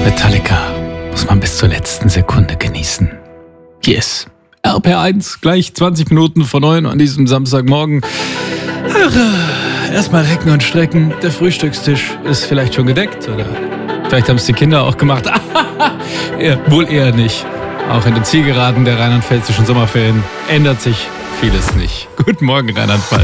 Metallica muss man bis zur letzten Sekunde genießen. Hier ist RPR1, gleich 20 Minuten vor 9 an diesem Samstagmorgen. Erstmal recken und strecken. Der Frühstückstisch ist vielleicht schon gedeckt oder vielleicht haben es die Kinder auch gemacht. Wohl eher nicht. Auch in den Zielgeraden der rheinland-pfälzischen Sommerferien ändert sich vieles nicht. Guten Morgen, Rheinland-Pfalz.